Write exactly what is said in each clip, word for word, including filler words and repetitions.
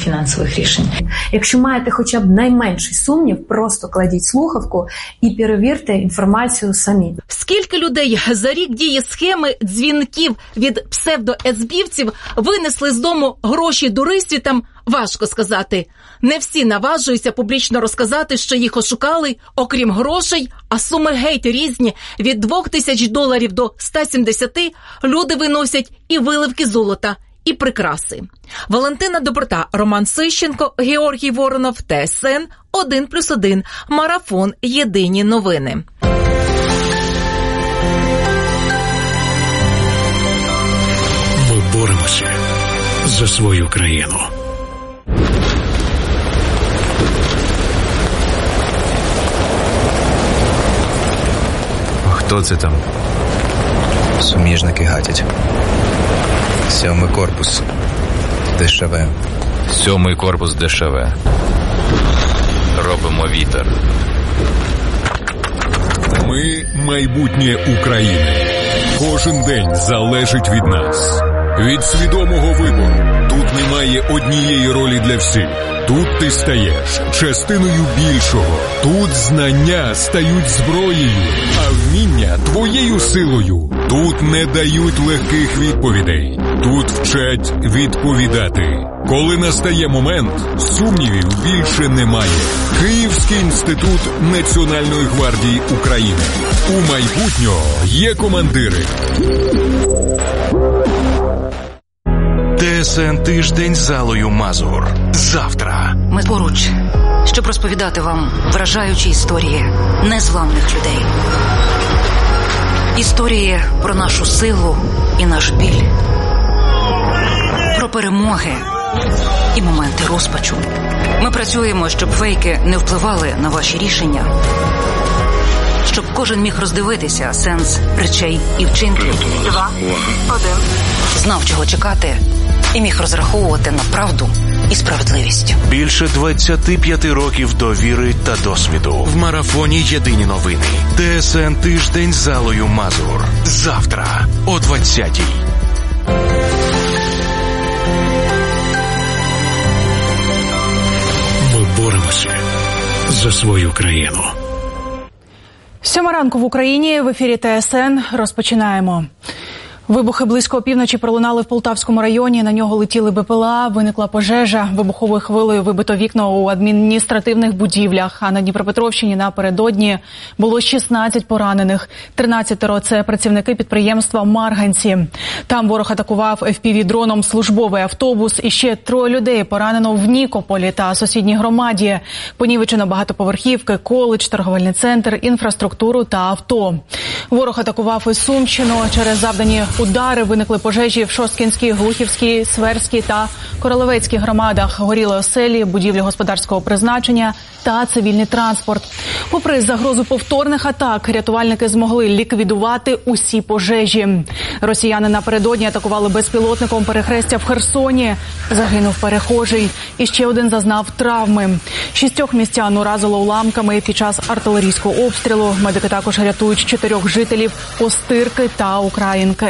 фінансових рішень. Якщо маєте хоча б найменший сумнів, просто кладіть слухавку і перевірте інформацію самі. Скільки людей за рік дії схеми дзвінків від псевдо-есбівців винесли з дому гроші дуриствітам, важко сказати. Не всі наважуються публічно розказати, що їх ошукали, окрім грошей, а суми геть різні. Від двох тисяч доларів до ста сімдесяти люди виносять і виливки золота, і прикраси. Валентина Доброта, Роман Сищенко, Георгій Воронов, ТСН один плюс один, Марафон, Єдині новини. Ми боремося за свою країну. Хто це там? Суміжники гатять. Сьомий корпус. ДШВ. Сьомий корпус ДШВ. Робимо вітер. Ми – майбутнє України. Кожен день залежить від нас. Від свідомого вибору. Тут немає однієї ролі для всіх. Тут ти стаєш частиною більшого. Тут знання стають зброєю, а вміння – твоєю силою. Тут не дають легких відповідей. Тут вчать відповідати. Коли настає момент, сумнівів більше немає. Київський інститут Національної гвардії України. У майбутнього є командири. ТСН «Тиждень з Аллою Мазур». Завтра. Ми поруч, щоб розповідати вам вражаючі історії незламних людей. Історії про нашу силу і наш біль. Про перемоги і моменти розпачу. Ми працюємо, щоб фейки не впливали на ваші рішення. Щоб кожен міг роздивитися сенс речей і вчинків. Два, один. Знав, чого чекати, і міг розраховувати на правду і справедливість. Більше двадцяти п'яти років довіри та досвіду. В марафоні «Єдині новини». ТСН «Тиждень з Аллою Мазур». Завтра о двадцятій. Ми боремося за свою країну. Сьома ранку в Україні, в ефірі ТСН. Розпочинаємо. Вибухи близько опівночі пролунали в Полтавському районі. На нього летіли БПЛА, виникла пожежа. Вибуховою хвилею вибито вікна у адміністративних будівлях. А на Дніпропетровщині напередодні було шістнадцять поранених. тринадцятеро – це працівники підприємства «Марганці». Там ворог атакував еф пі ві-дроном службовий автобус. І ще троє людей поранено в Нікополі та сусідній громаді. Понівечено багатоповерхівки, коледж, торговельний центр, інфраструктуру та авто. Ворог атакував і Сумщину. Через завдані удари виникли пожежі в Шосткінській, Глухівській, Сверській та Королевецькій громадах. Горіли оселі, будівлі господарського призначення та цивільний транспорт. Попри загрозу повторних атак, рятувальники змогли ліквідувати усі пожежі. Росіяни напередодні атакували безпілотником перехрестя в Херсоні. Загинув перехожий. І ще один зазнав травми. Шістьох містян уразило уламками під час артилерійського обстрілу. Медики також рятують чотирьох жителів Остирки та Українки.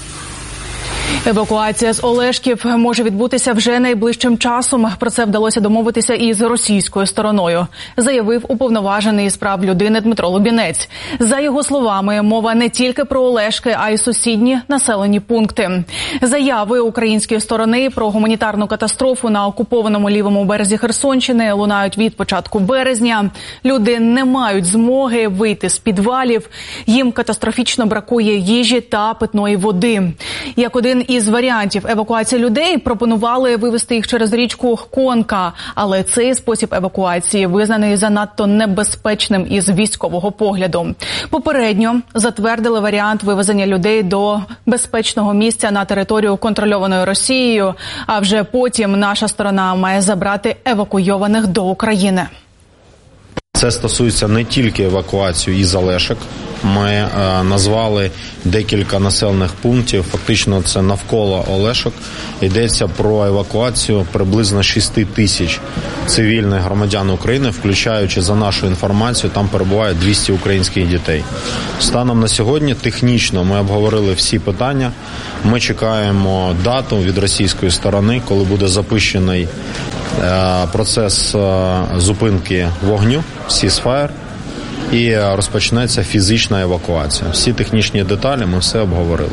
Евакуація з Олешків може відбутися вже найближчим часом. Про це вдалося домовитися із російською стороною, заявив уповноважений із прав людини Дмитро Лубінець. За його словами, мова не тільки про Олешки, а й сусідні населені пункти. Заяви української сторони про гуманітарну катастрофу на окупованому лівому березі Херсонщини лунають від початку березня. Люди не мають змоги вийти з підвалів. Їм катастрофічно бракує їжі та питної води. Як один із варіантів евакуації людей пропонували вивезти їх через річку Конка, але цей спосіб евакуації визнаний занадто небезпечним із військового погляду. Попередньо затвердили варіант вивезення людей до безпечного місця на територію, контрольованої Росією, а вже потім наша сторона має забрати евакуйованих до України. Це стосується не тільки евакуації із Олешок. Ми е, назвали декілька населених пунктів, фактично це навколо Олешок. Йдеться про евакуацію приблизно шість тисяч цивільних громадян України, включаючи, за нашу інформацію, там перебуває двісті українських дітей. Станом на сьогодні технічно ми обговорили всі питання. Ми чекаємо дату від російської сторони, коли буде запущений процес зупинки вогню, ceasefire, і розпочнеться фізична евакуація. Всі технічні деталі ми все обговорили.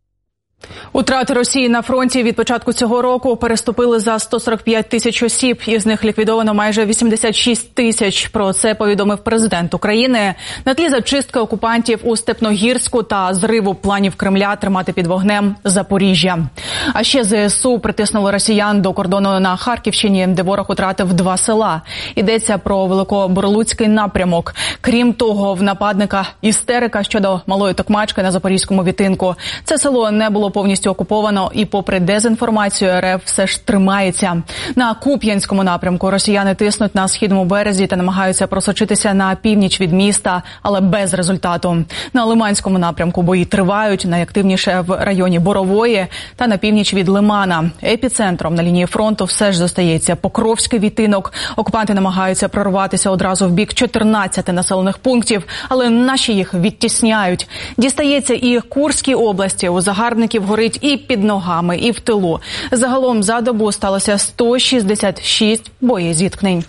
Утрати Росії на фронті від початку цього року переступили за сто сорок п'ять тисяч осіб, із них ліквідовано майже вісімдесят шість тисяч. Про це повідомив президент України на тлі зачистки окупантів у Степногірську та зриву планів Кремля тримати під вогнем Запоріжжя. А ще ЗСУ притиснули росіян до кордону на Харківщині, де ворог втратив два села. Йдеться про Великоборлуцький напрямок. Крім того, в нападника істерика щодо Малої Токмачки на Запорізькому відтинку. Це село не було повністю окуповано і попри дезінформацію РФ все ж тримається. На Куп'янському напрямку росіяни тиснуть на східному березі та намагаються просочитися на північ від міста, але без результату. На Лиманському напрямку бої тривають, найактивніше в районі Борової та на північ від Лимана. Епіцентром на лінії фронту все ж зостається Покровський відтинок. Окупанти намагаються прорватися одразу в бік чотирнадцяти населених пунктів, але наші їх відтісняють. Дістається і Курській області. У загарбників горить і під ногами, і в тилу. Загалом за добу сталося сто шістдесят шість боєзіткнень.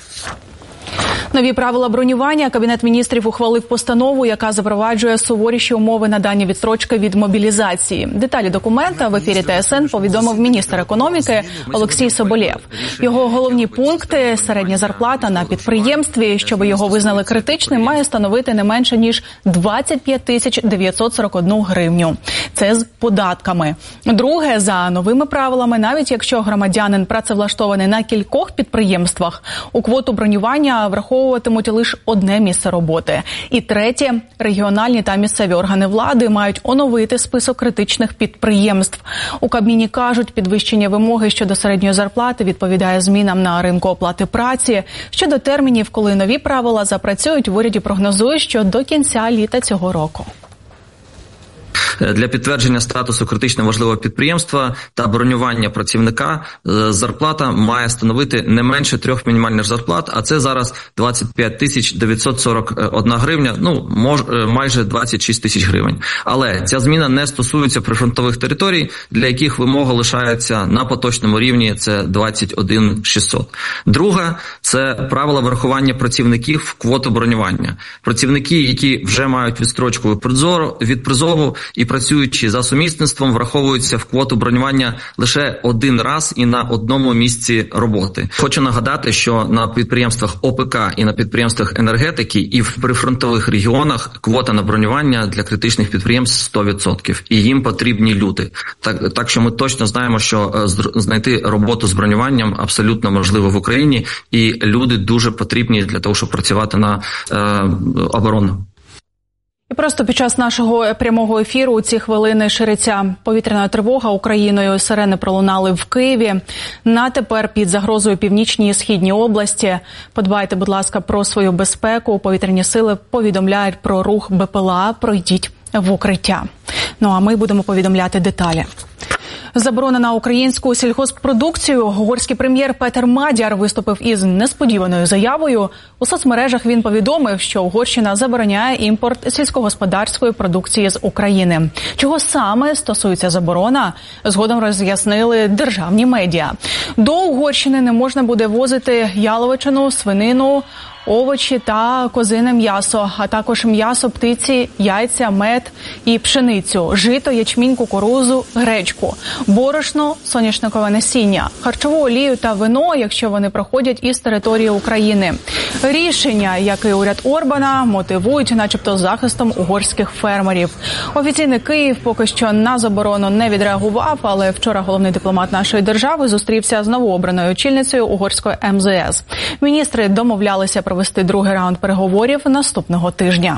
Нові правила бронювання. Кабінет міністрів ухвалив постанову, яка запроваджує суворіші умови надання відстрочки від мобілізації. Деталі документа в ефірі ТСН повідомив міністр економіки Олексій Соболєв. Його головні пункти – середня зарплата на підприємстві, щоб його визнали критичним, має становити не менше, ніж двадцять п'ять тисяч дев'ятсот сорок одну гривню. Це з податками. Друге, за новими правилами, навіть якщо громадянин працевлаштований на кількох підприємствах, у квоту бронювання враховуватимуть лише одне місце роботи. І третє, регіональні та місцеві органи влади мають оновити список критичних підприємств. У Кабміні кажуть, підвищення вимоги щодо середньої зарплати відповідає змінам на ринку оплати праці. Щодо термінів, коли нові правила запрацюють, в уряді прогнозують, що до кінця літа цього року. Для підтвердження статусу критично важливого підприємства та бронювання працівника зарплата має становити не менше трьох мінімальних зарплат, а це зараз двадцять п'ять тисяч дев'ятсот сорок одна гривня, ну, мож, майже двадцять шість тисяч гривень. Але ця зміна не стосується прифронтових територій, для яких вимога лишається на поточному рівні, це двадцять один шістсот. Друга – це правила врахування працівників в квоту бронювання. Працівники, які вже мають відстрочку від призову і працюючи за сумісництвом, враховуються в квоту бронювання лише один раз і на одному місці роботи. Хочу нагадати, що на підприємствах ОПК і на підприємствах енергетики і в прифронтових регіонах квота на бронювання для критичних підприємств сто відсотків. І їм потрібні люди. Так, так що ми точно знаємо, що знайти роботу з бронюванням абсолютно можливо в Україні, і люди дуже потрібні для того, щоб працювати на е, оборону. І просто під час нашого прямого ефіру у ці хвилини шириться повітряна тривога Україною. Сирени пролунали в Києві. На тепер під загрозою північні і східні області. Подбайте, будь ласка, про свою безпеку. Повітряні сили повідомляють про рух БПЛА. Пройдіть в укриття. Ну а ми будемо повідомляти деталі. Заборона на українську сільгосппродукцію. Угорський прем'єр Петер Мадяр виступив із несподіваною заявою. У соцмережах він повідомив, що Угорщина забороняє імпорт сільськогосподарської продукції з України. Чого саме стосується заборона, згодом роз'яснили державні медіа. До Угорщини не можна буде возити яловичину, свинину, овочі та козине м'ясо, а також м'ясо птиці, яйця, мед і пшеницю, жито, ячмінь, кукурудзу, гречку, борошно, соняшникове насіння, харчову олію та вино, якщо вони проходять із території України. Рішення, як і уряд Орбана, мотивують начебто захистом угорських фермерів. Офіційний Київ поки що на заборону не відреагував, але вчора головний дипломат нашої держави зустрівся з новообраною очільницею угорської ем зе ес. Міністри домовлялися провести другий раунд переговорів наступного тижня.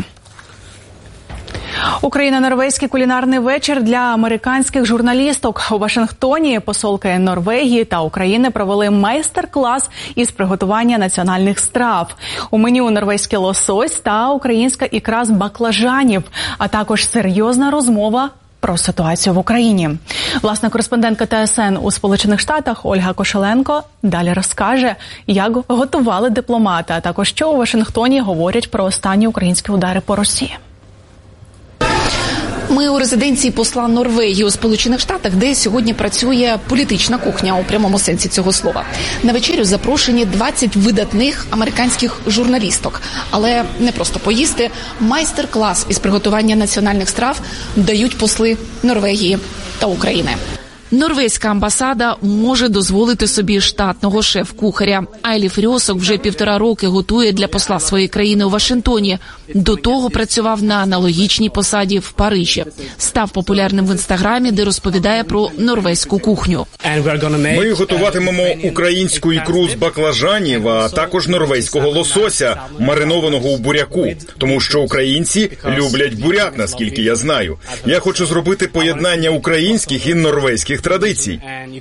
Україно-норвезький кулінарний вечір для американських журналісток. У Вашингтоні посолки Норвегії та України провели майстер-клас із приготування національних страв. У меню норвезький лосось та українська ікра з баклажанів, а також серйозна розмова про ситуацію в Україні. Власна кореспондентка Те Ес Ен у Сполучених Штатах Ольга Кошеленко далі розкаже, як готували дипломати, а також що у Вашингтоні говорять про останні українські удари по Росії. Ми у резиденції посла Норвегії у Сполучених Штатах, де сьогодні працює політична кухня у прямому сенсі цього слова. На вечерю запрошені двадцять видатних американських журналісток. Але не просто поїсти, майстер-клас із приготування національних страв дають посли Норвегії та України. Норвезька амбасада може дозволити собі штатного шеф-кухаря. Айлі Фрьосок вже півтора роки готує для посла своєї країни у Вашингтоні. До того працював на аналогічній посаді в Парижі. Став популярним в Інстаграмі, де розповідає про норвезьку кухню. Ми готуватимемо українську ікру з баклажанів, а також норвезького лосося, маринованого у буряку. Тому що українці люблять буряк, наскільки я знаю. Я хочу зробити поєднання українських і норвезьких традицій.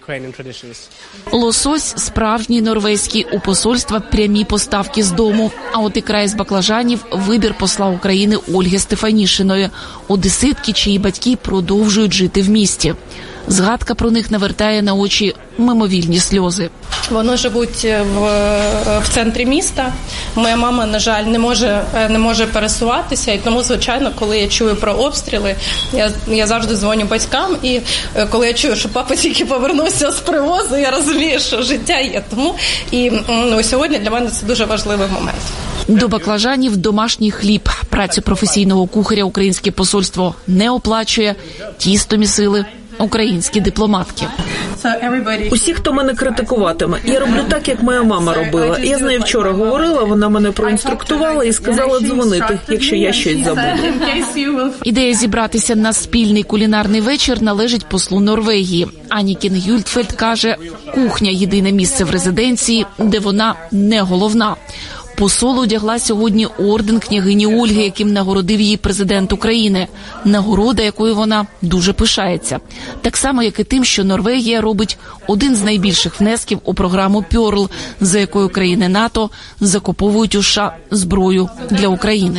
Лосось справжній норвезький, у посольства прямі поставки з дому. А от ікра із баклажанів – вибір посла України Ольги Стефанішиної. Одеситки, чиї батьки продовжують жити в місті. Згадка про них навертає на очі мимовільні сльози. Вони живуть в, в центрі міста. Моя мама, на жаль, не може, не може пересуватися. І тому, звичайно, коли я чую про обстріли, я, я завжди дзвоню батькам. І коли я чую, що папа тільки повернувся з привозу, я розумію, що життя є. Тому і ну, сьогодні для мене це дуже важливий момент. До баклажанів домашній хліб. Працю професійного кухаря українське посольство не оплачує. Тісто місили українські дипломатки. Усі, хто мене критикуватиме, я роблю так, як моя мама робила. Я з нею вчора говорила, вона мене проінструктувала і сказала дзвонити, якщо я щось забуду. Ідея зібратися на спільний кулінарний вечір належить послу Норвегії. Анікін Гюльтфельд каже, кухня – єдине місце в резиденції, де вона не головна. Посол одягла сьогодні орден княгині Ольги, яким нагородив її президент України. Нагорода, якою вона дуже пишається. Так само, як і тим, що Норвегія робить один з найбільших внесків у програму «Пьорл», за якою країни НАТО закуповують у США зброю для України.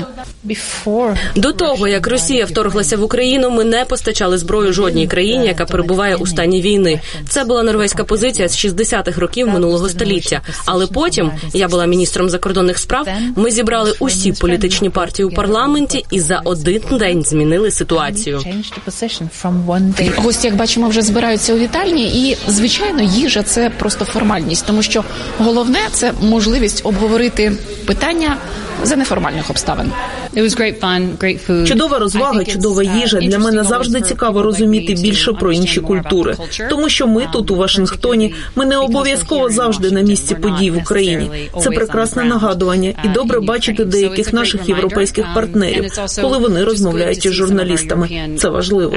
До того, як Росія вторглася в Україну, ми не постачали зброю жодній країні, яка перебуває у стані війни. Це була норвезька позиція з шістдесятих років минулого століття. Але потім, я була міністром закордонних справ, ми зібрали усі політичні партії у парламенті і за один день змінили ситуацію. Гості, як бачимо, вже збираються у вітальні і, звичайно, їжа – це просто формальність, тому що головне – це можливість обговорити питання за неформальних обставин. Чудова розвага, чудова їжа. Для мене завжди цікаво розуміти більше про інші культури. Тому що ми тут, у Вашингтоні, ми не обов'язково завжди на місці подій в Україні. Це прекрасне нагадування. І добре бачити деяких наших європейських партнерів, коли вони розмовляють із журналістами. Це важливо.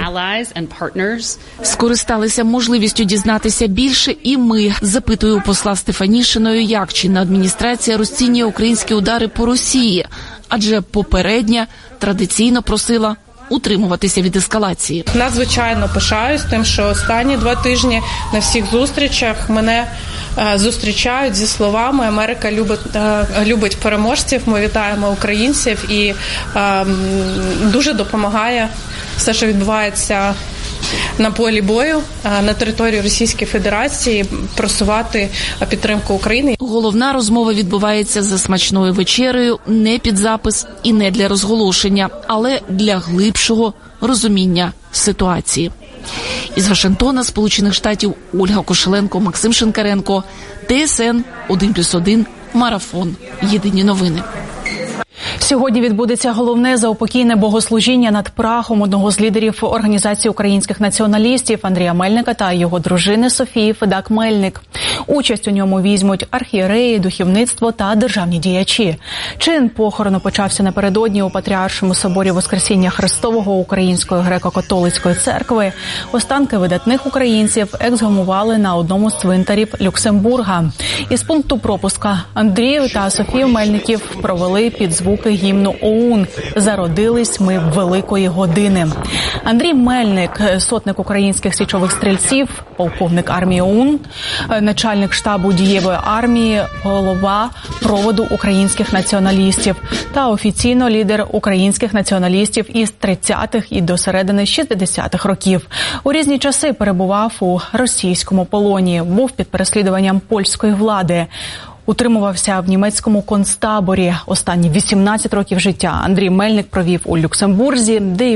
Скористалися можливістю дізнатися більше і ми. Запитую посла Стефанішиної, як чинна адміністрація розцінює українські удари по Росії. Адже попередня традиційно просила утримуватися від ескалації. Надзвичайно пишаюсь тим, що останні два тижні на всіх зустрічах мене е, зустрічають зі словами «Америка любить, е, любить переможців», «Ми вітаємо українців» і е, дуже допомагає все, що відбувається на полі бою на території Російської Федерації, просувати підтримку України. Головна розмова відбувається за смачною вечерею, не під запис і не для розголошення, але для глибшого розуміння ситуації. Із Вашингтона, Сполучених Штатів, Ольга Кошеленко, Максим Шинкаренко, ТСН один плюс один, Марафон. Єдині новини. Сьогодні відбудеться головне заупокійне богослужіння над прахом одного з лідерів Організації українських націоналістів Андрія Мельника та його дружини Софії Федак Мельник. Участь у ньому візьмуть архієреї, духовництво та державні діячі. Чин похорону почався напередодні у Патріаршому соборі Воскресіння Христового Української греко-католицької церкви. Останки видатних українців ексгумували на одному з цвинтарів Люксембурга. Із пункту пропуска Андрію та Софію Мельників провели під звуки гімну ОУН «Зародились ми великої години». Андрій Мельник, сотник українських січових стрільців, полковник армії ОУН, начальник штабу дієвої армії, голова проводу українських націоналістів та офіційно лідер українських націоналістів із тридцятих і до середини шістдесятих років. У різні часи перебував у російському полоні, був під переслідуванням польської влади. Утримувався в німецькому концтаборі. Останні вісімнадцять років життя Андрій Мельник провів у Люксембурзі, де і був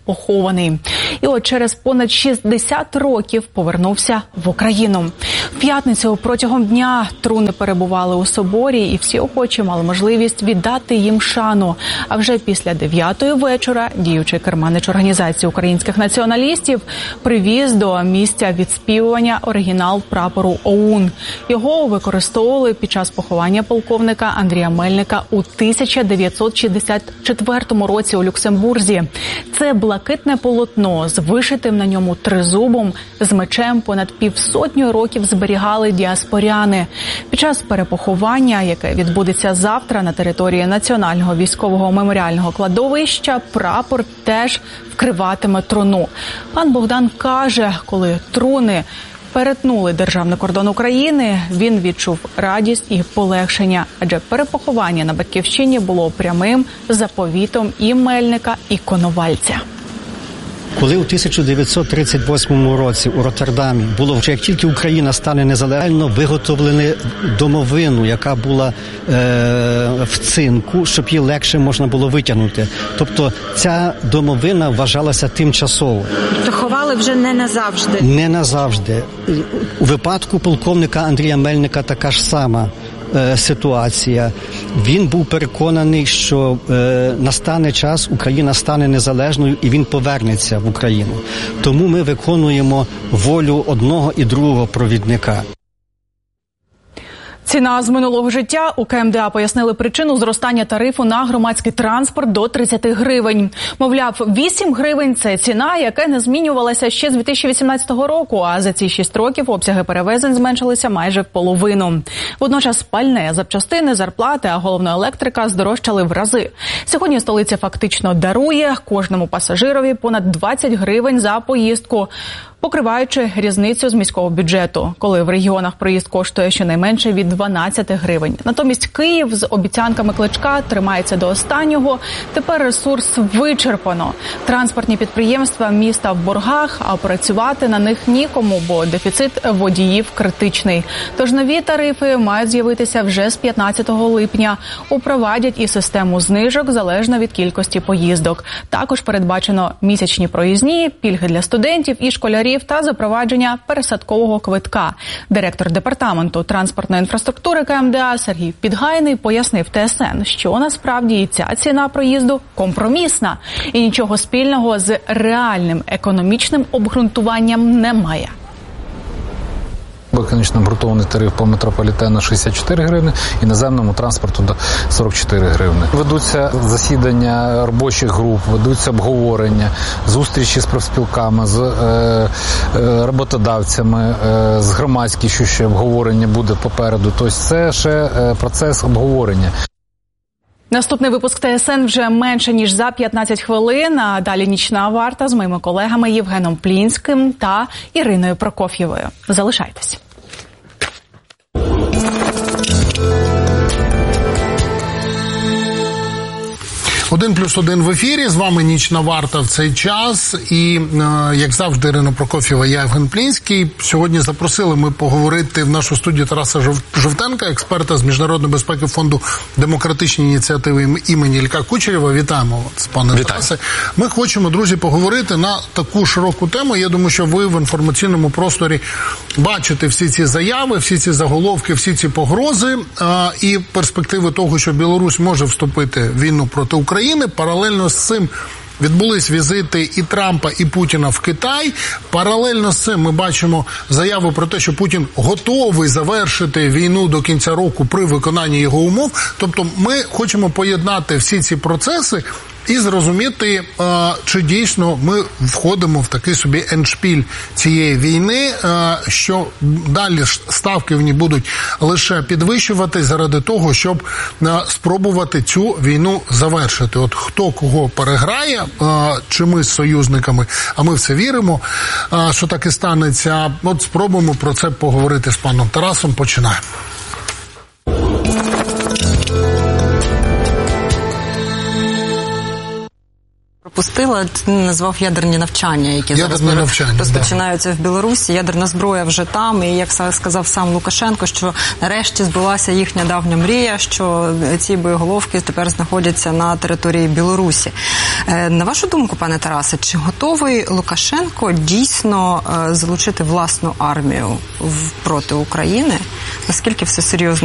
похований. І от через понад шістдесят років повернувся в Україну. В п'ятницю протягом дня труни перебували у соборі, і всі охочі мали можливість віддати їм шану. А вже після дев'ятої вечора діючий керманич організації українських націоналістів привіз до місця відспівування оригінал прапору ОУН. Його використовували під час поховання полковника Андрія Мельника у тисяча дев'ятсот шістдесят четвертому році у Люксембурзі. Це блакитне полотно з вишитим на ньому тризубом, з мечем понад півсотню років зберігали діаспоряни. Під час перепоховання, яке відбудеться завтра на території Національного військового меморіального кладовища, прапор теж вкриватиме труну. Пан Богдан каже, коли труни перетнули державний кордон України, він відчув радість і полегшення, адже перепоховання на Батьківщині було прямим заповітом і Мельника, і Коновальця. Коли у тисяча дев'ятсот тридцять восьмому році у Роттердамі було вже, як тільки Україна стане незалежною, виготовлені домовину, яка була е, в цинку, щоб її легше можна було витягнути. Тобто ця домовина вважалася тимчасово. То ховали вже не назавжди? Не назавжди. У випадку полковника Андрія Мельника така ж сама ситуація. Він був переконаний, що е, настане час, Україна стане незалежною і він повернеться в Україну. Тому ми виконуємо волю одного і другого провідника. Ціна з минулого життя. У КМДА пояснили причину зростання тарифу на громадський транспорт до тридцять гривень. Мовляв, вісім гривень – це ціна, яка не змінювалася ще з дві тисячі вісімнадцятого року, а за ці шість років обсяги перевезень зменшилися майже в половину. Водночас пальне, запчастини, зарплати, а головно електрика здорожчали в рази. Сьогодні столиця фактично дарує кожному пасажирові понад двадцять гривень за поїздку, покриваючи різницю з міського бюджету, коли в регіонах проїзд коштує щонайменше від дванадцяти гривень. Натомість Київ з обіцянками Кличка тримається до останнього. Тепер ресурс вичерпано. Транспортні підприємства міста в боргах, а працювати на них нікому, бо дефіцит водіїв критичний. Тож нові тарифи мають з'явитися вже з п'ятнадцятого липня. Упровадять і систему знижок залежно від кількості поїздок. Також передбачено місячні проїзні, пільги для студентів і школярів та запровадження пересадкового квитка. Директор департаменту транспортної інфраструктури КМДА Сергій Підгайний пояснив ТСН, що насправді і ця ціна проїзду компромісна і нічого спільного з реальним економічним обґрунтуванням немає. Конечно, обґрунтований тариф по метрополітену шістдесят чотири гривні, і наземному транспорту до сорок чотири гривні. Ведуться засідання робочих груп, ведуться обговорення, зустрічі з профспілками, з е, е, роботодавцями, е, з громадськістю, ще обговорення буде попереду. Тобто це ще е, процес обговорення. Наступний випуск ТСН вже менше, ніж за п'ятнадцять хвилин, а далі нічна варта з моїми колегами Євгеном Плінським та Іриною Прокоф'євою. Залишайтесь. Один плюс один в ефірі. З вами нічна варта в цей час. І, як завжди, Ірина Прокоф'єва, я Євген Плінський. Сьогодні запросили ми поговорити в нашу студію Тараса Жовтенка, експерта з Міжнародної безпеки фонду демократичні ініціативи імені Ілька Кучерєва. Вітаємо вас, пане Тарасе. Ми хочемо, друзі, поговорити на таку широку тему. Я думаю, що ви в інформаційному просторі бачите всі ці заяви, всі ці заголовки, всі ці погрози і перспективи того, що Білорусь може вступити в війну проти України. Паралельно з цим відбулись візити і Трампа, і Путіна в Китай. Паралельно з цим ми бачимо заяву про те, що Путін готовий завершити війну до кінця року при виконанні його умов. Тобто ми хочемо поєднати всі ці процеси і зрозуміти, чи дійсно ми входимо в такий собі ендшпіль цієї війни, що далі ставки в ній будуть лише підвищувати заради того, щоб спробувати цю війну завершити. От хто кого переграє, чи ми з союзниками, а ми в це віримо, що так і станеться. От спробуємо про це поговорити з паном Тарасом. Починаємо. Пустила, ти назвав ядерні навчання, які ядерні зараз навчання, розпочинаються да. в Білорусі. Ядерна зброя вже там, і як сказав сам Лукашенко, що нарешті збулася їхня давня мрія, що ці боєголовки тепер знаходяться на території Білорусі. На вашу думку, пане Тарасе, чи готовий Лукашенко дійсно залучити власну армію проти України? Наскільки все серйозно